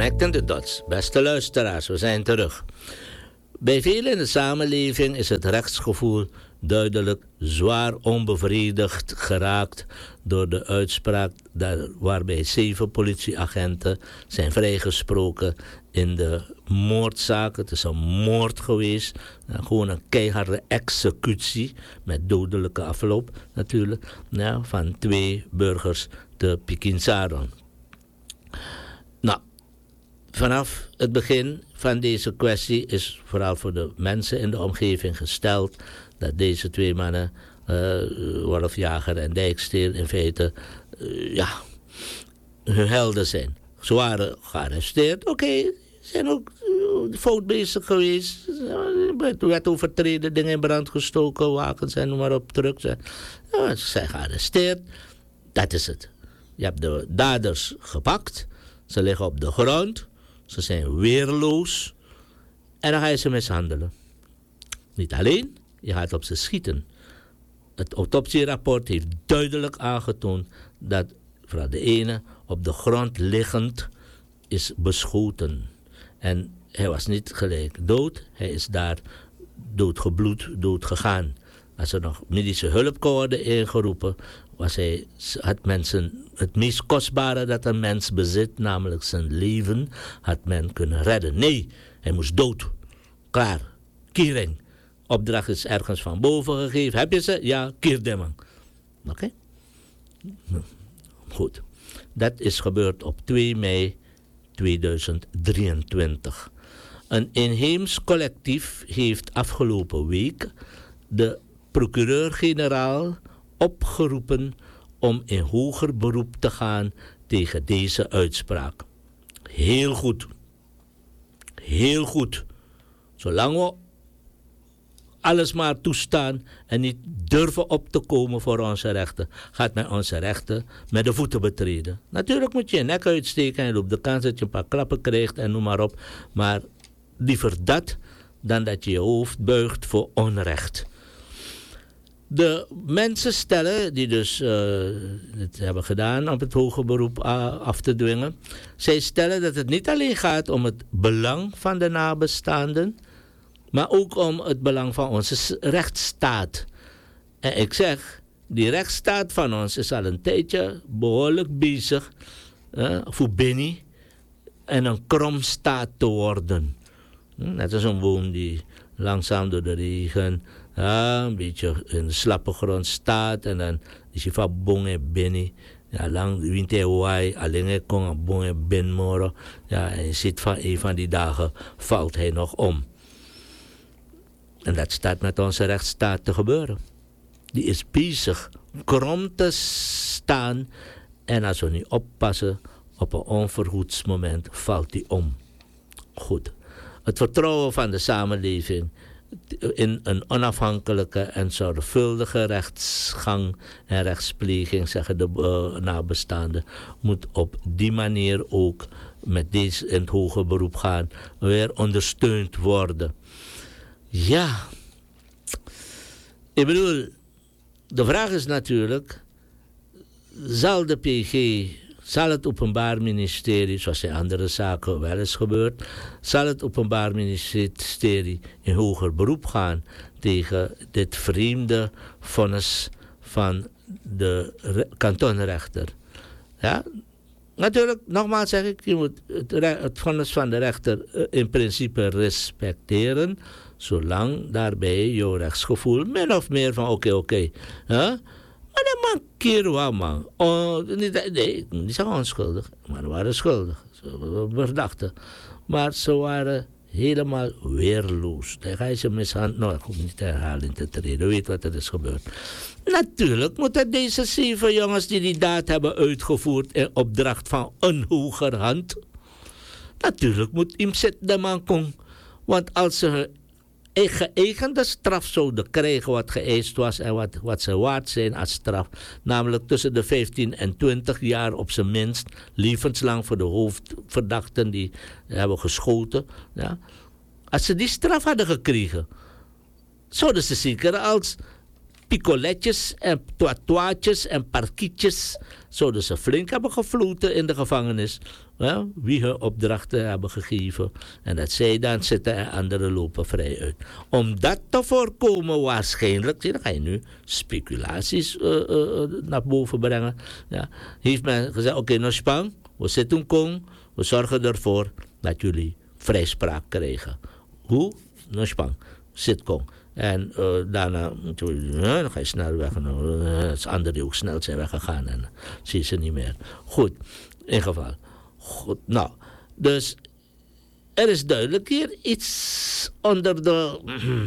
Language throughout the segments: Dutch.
Connecting the dots. Beste luisteraars, we zijn terug. Bij velen in de samenleving is het rechtsgevoel duidelijk zwaar onbevredigd geraakt door de uitspraak waarbij 7 politieagenten zijn vrijgesproken in de moordzaak. Het is een moord geweest, gewoon een keiharde executie met dodelijke afloop natuurlijk, van 2 burgers te Pikinsaron. Nou, vanaf het begin van deze kwestie is vooral voor de mensen in de omgeving gesteld dat deze 2 mannen, Wolfjager en Dijksteel, in feite hun helden zijn. Ze waren gearresteerd, oké, zijn ook fout bezig geweest. Er werd overtreden, dingen in brand gestoken, wagens en noem maar op, drugs. Ze zijn gearresteerd, dat is het. Je hebt de daders gepakt, ze liggen op de grond, ze zijn weerloos en dan ga je ze mishandelen. Niet alleen, je gaat op ze schieten. Het autopsierapport heeft duidelijk aangetoond dat vooral de ene op de grond liggend is beschoten. En hij was niet gelijk dood, hij is daar doodgebloed, doodgegaan. Als er nog medische hulp kon worden ingeroepen, had mensen het meest kostbare dat een mens bezit, namelijk zijn leven, had men kunnen redden. Nee, hij moest dood. Klaar. Kiering. Opdracht is ergens van boven gegeven. Heb je ze? Ja, keer dem. Oké? Goed. Dat is gebeurd op 2 mei 2023. Een inheems collectief heeft afgelopen week de procureur-generaal opgeroepen om in hoger beroep te gaan tegen deze uitspraak. Heel goed. Heel goed. Zolang we alles maar toestaan en niet durven op te komen voor onze rechten, gaat men onze rechten met de voeten betreden. Natuurlijk moet je je nek uitsteken en je loopt de kans dat je een paar klappen krijgt en noem maar op. Maar liever dat dan dat je je hoofd buigt voor onrecht. De mensen stellen, die dus het hebben gedaan om het hoger beroep af te dwingen, zij stellen dat het niet alleen gaat om het belang van de nabestaanden, maar ook om het belang van onze rechtsstaat. En ik zeg, die rechtsstaat van ons is al een tijdje behoorlijk bezig voor Benny en een kromstaat te worden. Net als een boom die langzaam door de regen een beetje in de slappe grond staat en dan is hij van bonge Benny. Ja, lang wint hij waai, alleen hij kon een bonge ben moro. Ja, en je ziet van een van die dagen valt hij nog om. En dat staat met onze rechtsstaat te gebeuren. Die is bezig krom te staan. En als we niet oppassen, op een onverhoeds moment valt die om. Goed. Het vertrouwen van de samenleving in een onafhankelijke en zorgvuldige rechtsgang en rechtspleging, zeggen de nabestaanden, moet op die manier ook met deze in het hoger beroep gaan, weer ondersteund worden. Ja, ik bedoel, de vraag is natuurlijk, zal de PG, zal het Openbaar Ministerie, zoals in andere zaken wel eens gebeurt, zal het Openbaar Ministerie in hoger beroep gaan tegen dit vreemde vonnis van de kantonrechter? Ja, natuurlijk, nogmaals zeg ik, je moet het vonnis van de rechter in principe respecteren, zolang daarbij jouw rechtsgevoel min of meer van oké. Maar dat man keer wat man. Die zijn onschuldig, maar ze waren schuldig. Ze verdachten. Maar ze waren helemaal weerloos. Dan ga je ze mishandelen. Nou, ik hoef niet te herhalen te treden. Weet wat er is gebeurd. Natuurlijk moeten deze 7 jongens die daad hebben uitgevoerd in opdracht van een hogerhand. Natuurlijk moet hem zitten de man komen. Want als ze geëigende straf zouden krijgen wat geëist was en wat ze waard zijn als straf, namelijk tussen de 15 en 20 jaar op zijn minst, levenslang voor de hoofdverdachten die hebben geschoten. Ja. Als ze die straf hadden gekregen, zouden ze zeker als picoletjes en toitoitjes en parkietjes zouden ze flink hebben gefloten in de gevangenis. Ja, wie hun opdrachten hebben gegeven. En dat zij dan zitten en anderen lopen vrij uit. Om dat te voorkomen waarschijnlijk, dan ga je nu speculaties naar boven brengen. Ja, heeft men gezegd, oké, nou Spang, we zitten Kong, we zorgen ervoor dat jullie vrijspraak krijgen. Hoe? Nou Spang, zit Kong. En daarna dan ga je snel weg. Het is anderen die ook snel zijn weggegaan en zie je ze niet meer. Goed, in geval. Goed, nou, dus er is duidelijk hier iets onder de...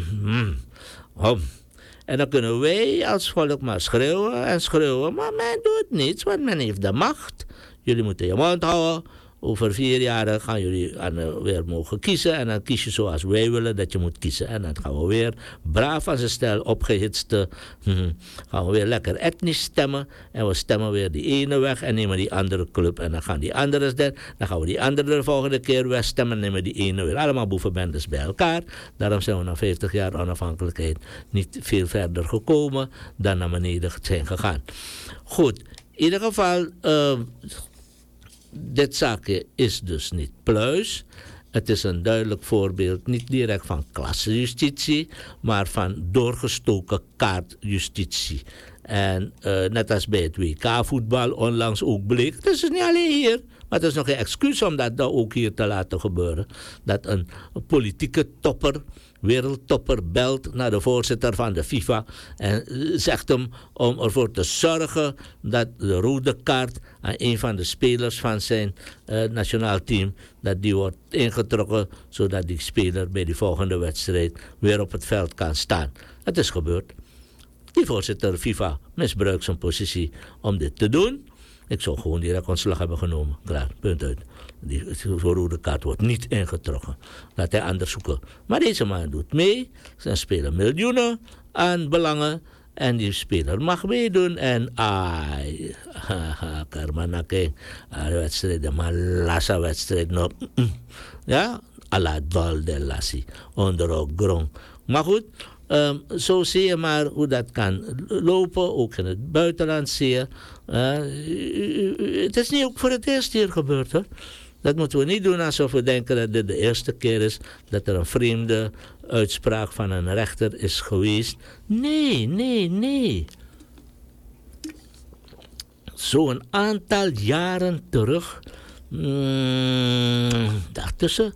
En dan kunnen wij als volk maar schreeuwen en schreeuwen, maar men doet niets, want men heeft de macht. Jullie moeten je mond houden. Over 4 jaar gaan jullie weer mogen kiezen. En dan kies je zoals wij willen dat je moet kiezen. En dan gaan we weer braaf als een stel opgehitste. Gaan we weer lekker etnisch stemmen. En we stemmen weer die ene weg en nemen die andere club. En dan gaan die anderen dan gaan we die andere de volgende keer wegstemmen. En nemen die ene weer. Allemaal boevenbendes bij elkaar. Daarom zijn we na 50 jaar onafhankelijkheid niet veel verder gekomen dan naar beneden zijn gegaan. Goed, in ieder geval... dit zaakje is dus niet pluis. Het is een duidelijk voorbeeld, niet direct van klassenjustitie, maar van doorgestoken kaartjustitie. En net als bij het WK-voetbal onlangs ook bleek, het is niet alleen hier, maar het is nog geen excuus om dat ook hier te laten gebeuren. Dat een politieke topper, wereldtopper, belt naar de voorzitter van de FIFA en zegt hem om ervoor te zorgen dat de rode kaart aan een van de spelers van zijn nationaal team, dat die wordt ingetrokken, zodat die speler bij die volgende wedstrijd weer op het veld kan staan. Het is gebeurd. Die voorzitter FIFA misbruikt zijn positie om dit te doen. Ik zou gewoon direct ontslag hebben genomen. Klaar, punt uit. Die rode kaart wordt niet ingetrokken. Laat hij anders zoeken. Maar deze man doet mee. Ze spelen miljoenen aan belangen. En die speler mag meedoen. En Karmanake, wedstrijd, de Malassa-wedstrijd. No, ja, alla dol de lassi. Onder ook grond. Maar goed. Zo zie je maar hoe dat kan lopen, ook in het buitenland zie je. Het is niet ook voor het eerst hier gebeurd hoor. Dat moeten we niet doen alsof we denken dat dit de eerste keer is dat er een vreemde uitspraak van een rechter is geweest. Nee. Zo'n aantal jaren terug, daartussen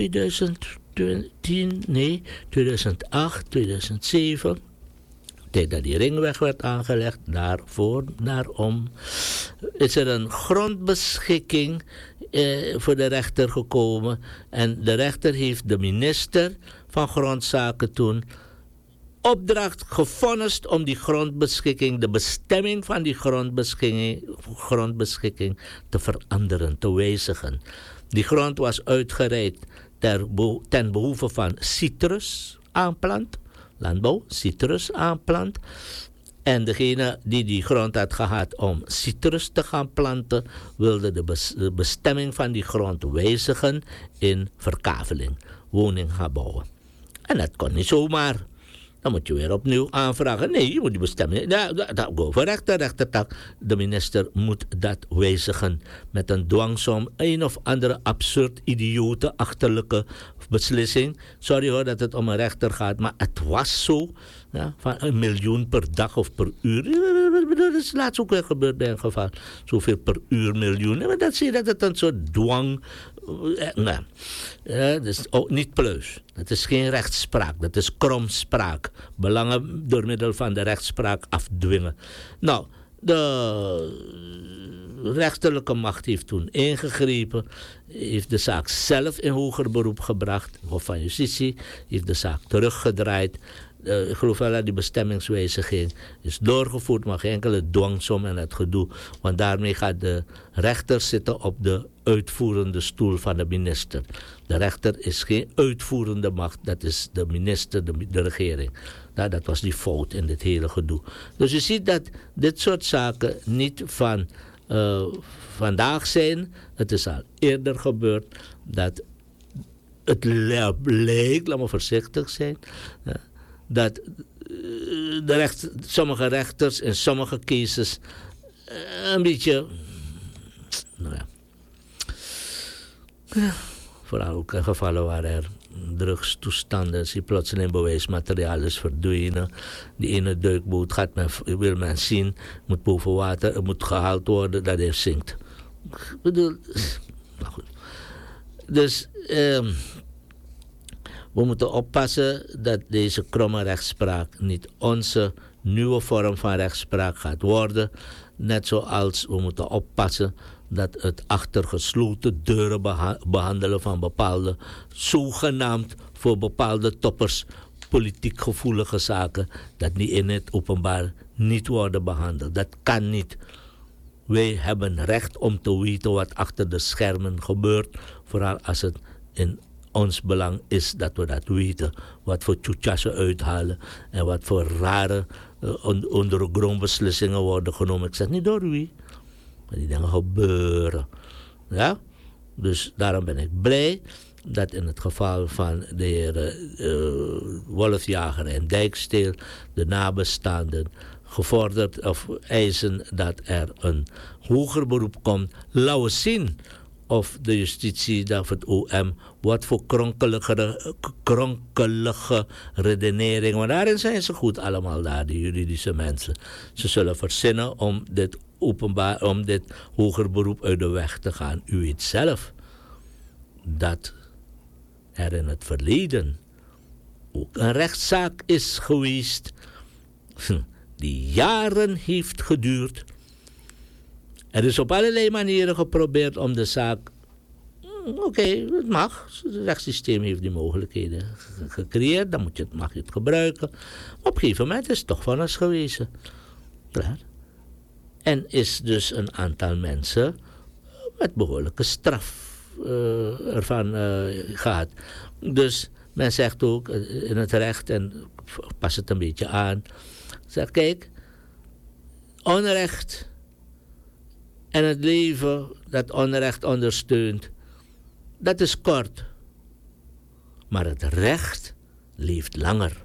2008, 2007, tijd dat die ringweg werd aangelegd, daarom, is er een grondbeschikking voor de rechter gekomen. En de rechter heeft de minister van Grondzaken toen opdracht gevonnist om die grondbeschikking, de bestemming van die grondbeschikking te veranderen, te wijzigen. Die grond was uitgereikt ten behoeve van citrus aanplant, landbouw, citrus aanplant. En degene die die grond had gehad om citrus te gaan planten, wilde de bestemming van die grond wijzigen in verkaveling, woning gaan bouwen. En dat kon niet zomaar. Dan moet je weer opnieuw aanvragen. Nee, je moet die bestemming. Dat go voor rechtertak. De minister moet dat wijzigen met een dwangsom. Een of andere absurd, idiote, achterlijke beslissing. Sorry hoor dat het om een rechter gaat, maar het was zo. Ja, van 1 miljoen per dag of per uur. Dat is laatst ook weer gebeurd bij een geval. Zoveel per uur miljoen. Maar dat zie je dat het een soort dwang. Dat is ook niet pluis. Dat is geen rechtspraak. Dat is kromspraak. Belangen door middel van de rechtspraak afdwingen. Nou, de rechterlijke macht heeft toen ingegrepen. Heeft de zaak zelf in hoger beroep gebracht. Hof van Justitie heeft de zaak teruggedraaid. Ik geloof wel dat die bestemmingswijziging is doorgevoerd, maar geen enkele dwangsom en het gedoe. Want daarmee gaat de rechter zitten op de uitvoerende stoel van de minister. De rechter is geen uitvoerende macht, dat is de minister, de regering. Dat was die fout in dit hele gedoe. Dus je ziet dat dit soort zaken niet van vandaag zijn. Het is al eerder gebeurd dat het lijkt, laat me voorzichtig zijn, dat sommige rechters in sommige cases een beetje, nou ja, vooral ook in gevallen waar er drugstoestanden is, die plotseling bewijsmateriaal is verdwenen. Die ene duikboot wil men zien, moet boven water, het moet gehaald worden dat hij zinkt. Ik bedoel, nou goed. Dus we moeten oppassen dat deze kromme rechtspraak niet onze nieuwe vorm van rechtspraak gaat worden. Net zoals we moeten oppassen dat het achter gesloten deuren behandelen van bepaalde, zogenaamd voor bepaalde toppers, politiek gevoelige zaken, dat niet in het openbaar niet worden behandeld. Dat kan niet. Wij hebben recht om te weten wat achter de schermen gebeurt, vooral als het in ons belang is dat we dat weten. Wat voor tjoetjassen uithalen en wat voor rare ondergrond beslissingen worden genomen. Ik zeg niet door wie, maar die dingen gebeuren. Ja? Dus daarom ben ik blij dat in het geval van de heren Wolfjager en Dijksteel de nabestaanden gevorderd of eisen dat er een hoger beroep komt. Laten we zien of de justitie of het OM wat voor kronkelige redenering, want daarin zijn ze goed allemaal daar, die juridische mensen. Ze zullen verzinnen om dit hoger beroep uit de weg te gaan. U weet zelf dat er in het verleden ook een rechtszaak is geweest die jaren heeft geduurd. Er is op allerlei manieren geprobeerd om de zaak, oké, het mag. Het rechtssysteem heeft die mogelijkheden gecreëerd, dan mag je het gebruiken. Maar op een gegeven moment is het toch vonnis gewezen. Klaar. En is dus een aantal mensen met behoorlijke straf ervan gehad. Dus men zegt ook in het recht, en pas het een beetje aan, zegt kijk, onrecht en het leven dat onrecht ondersteunt, dat is kort. Maar het recht leeft langer.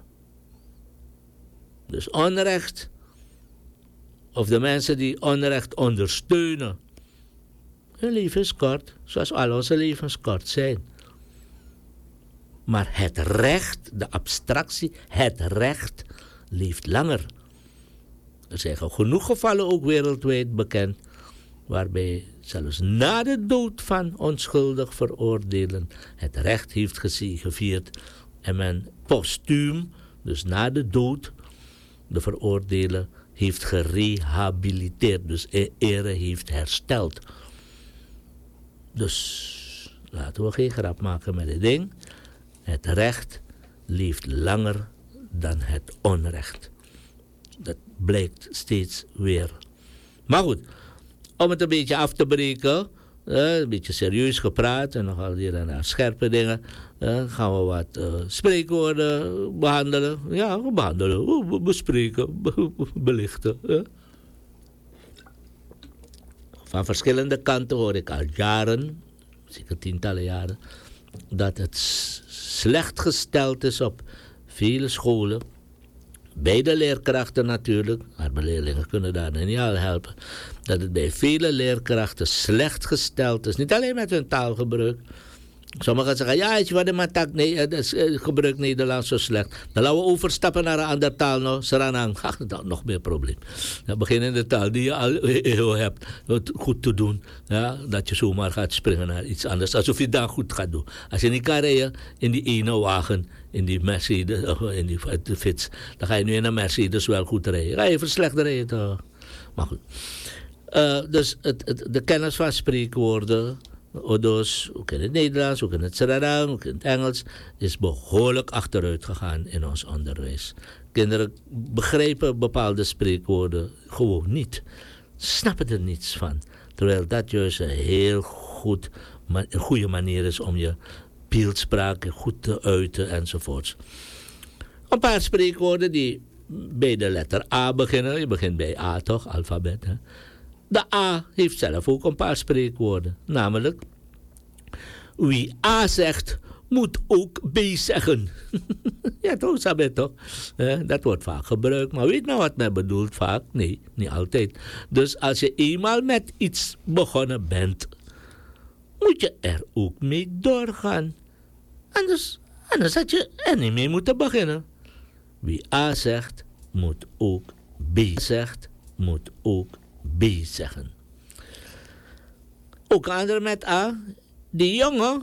Dus onrecht, of de mensen die onrecht ondersteunen, hun leven is kort, zoals al onze levens kort zijn. Maar het recht, de abstractie, het recht leeft langer. Er zijn genoeg gevallen ook wereldwijd bekend, waarbij zelfs na de dood van onschuldig veroordelen het recht heeft gezegevierd en men postuum, dus na de dood, de veroordelen heeft gerehabiliteerd, dus ere heeft hersteld. Dus laten we geen grap maken met het ding. Het recht leeft langer dan het onrecht. Dat blijkt steeds weer. Maar goed, om het een beetje af te breken, een beetje serieus gepraat en nogal hier en daar scherpe dingen, gaan we wat spreekwoorden behandelen. Ja, behandelen, bespreken, belichten. Van verschillende kanten hoor ik al jaren, zeker tientallen jaren, dat het slecht gesteld is op vele scholen. Bij de leerkrachten natuurlijk, maar de leerlingen kunnen daar niet aan helpen. Dat het bij vele leerkrachten slecht gesteld is. Niet alleen met hun taalgebruik. Sommigen zeggen, ja, weet je wat, maar gebruik Nederlands zo slecht. Dan laten we overstappen naar een andere taal. Nou, Saranang, dat nog meer probleem. Dan begin in de taal die je al hebt, het goed te doen. Ja, dat je zomaar gaat springen naar iets anders. Alsof je dat goed gaat doen. Als je niet kan rijden in die ene wagen, in die Mercedes, in die fiets, dan ga je nu in een Mercedes wel goed rijden. Ga je even slecht rijden toch? Maar goed. Dus de kennis van spreekwoorden, odos, ook in het Nederlands, ook in het Sararang, ook in het Engels, is behoorlijk achteruit gegaan in ons onderwijs. Kinderen begrijpen bepaalde spreekwoorden gewoon niet. Snappen er niets van. Terwijl dat juist een heel goede manier is om je beeldspraak goed te uiten enzovoorts. Een paar spreekwoorden die bij de letter A beginnen. Je begint bij A toch, alfabet. Hè? De A heeft zelf ook een paar spreekwoorden. Namelijk, wie A zegt, moet ook B zeggen. Ja, toch, Sabet, toch? Dat wordt vaak gebruikt. Maar weet nou wat men bedoelt vaak? Nee, niet altijd. Dus als je eenmaal met iets begonnen bent, moet je er ook mee doorgaan. Anders had je er niet mee moeten beginnen. Wie A zegt, moet ook B zegt, moet ook B zeggen. Ook een ander met A. Die jongen